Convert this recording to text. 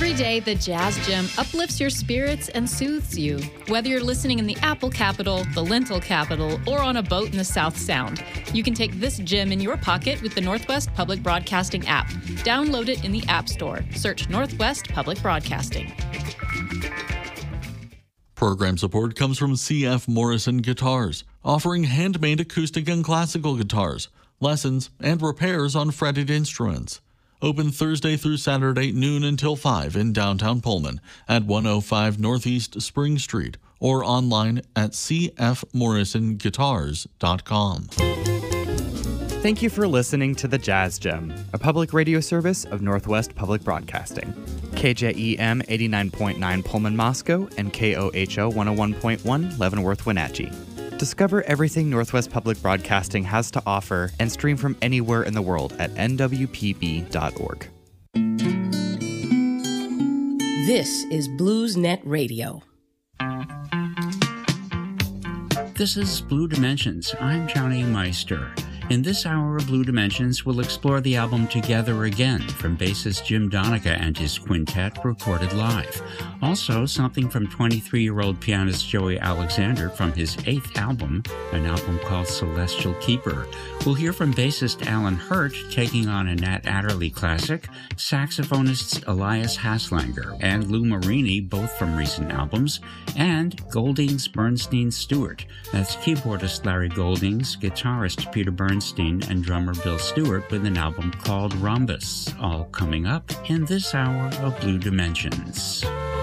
Every day, the Jazz Gym uplifts your spirits and soothes you. Whether you're listening in the Apple capital, the Lentil capital, or on a boat in the South Sound, you can take this gym in your pocket with the Northwest Public Broadcasting app. Download it in the App Store. Search Northwest Public Broadcasting. Program support comes from C.F. Morrison Guitars, offering handmade acoustic and classical guitars, lessons, and repairs on fretted instruments. Open Thursday through Saturday, noon until 5 in downtown Pullman at 105 Northeast Spring Street or online at cfmorrisonguitars.com. Thank you for listening to The Jazz Gym, a public radio service of Northwest Public Broadcasting. KJEM 89.9 Pullman, Moscow, and KOHO 101.1 Leavenworth, Wenatchee. Discover everything Northwest Public Broadcasting has to offer and stream from anywhere in the world at nwpb.org. This is BluesNet Radio. This is Blue Dimensions. I'm Johnny Meister. In this hour of Blue Dimensions, we'll explore the album Together Again from bassist Jim Donica and his quintet recorded live. Also, something from 23-year-old pianist Joey Alexander from his 8th album, an album called Celestial Keeper. We'll hear from bassist Alan Hurt taking on a Nat Adderley classic, saxophonists Elias Haslanger and Lou Marini, both from recent albums, and Goldings Bernstein Stewart. That's keyboardist Larry Goldings, guitarist Peter Bernstein, and drummer Bill Stewart with an album called Rhombus, all coming up in this hour of Blue Dimensions.